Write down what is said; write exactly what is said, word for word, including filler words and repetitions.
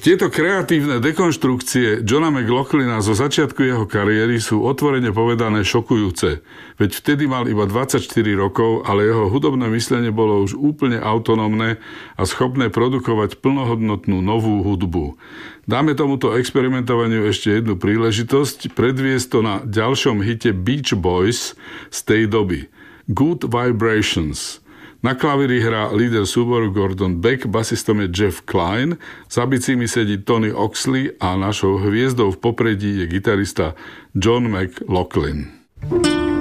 Tieto kreatívne dekonštrukcie Johna McLaughlina zo začiatku jeho kariéry sú otvorene povedané šokujúce. Veď vtedy mal iba dvadsaťštyri rokov, ale jeho hudobné myslenie bolo už úplne autonómne a schopné produkovať plnohodnotnú novú hudbu. Dáme tomuto experimentovaniu ešte jednu príležitosť, predviesť to na ďalšom hite Beach Boys z tej doby. Good Vibrations. Na klavíri hrá líder súboru Gordon Beck, basistom je Jeff Klein, za bicími sedí Tony Oxley a našou hviezdou v popredí je gitarista John McLaughlin.